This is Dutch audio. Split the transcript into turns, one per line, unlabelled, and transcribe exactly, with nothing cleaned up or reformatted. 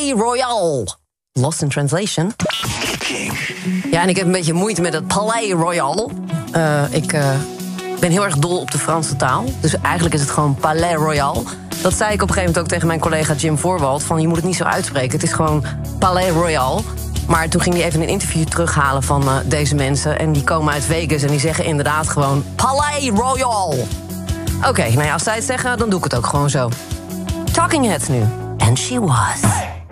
Palais Royal. Lost in translation. Ja, en ik heb een beetje moeite met het Palais Royal. Uh, ik uh, ben heel erg dol op de Franse taal. Dus eigenlijk is het gewoon Palais Royal. Dat zei ik op een gegeven moment ook tegen mijn collega Jim Voorwald. Van, je moet het niet zo uitspreken. Het is gewoon Palais Royal. Maar toen ging hij even een interview terughalen van uh, deze mensen. En die komen uit Vegas en die zeggen inderdaad gewoon Palais Royal. Oké, okay, nou ja, als zij het zeggen, dan doe ik het ook gewoon zo. Talking Heads nu. And she was...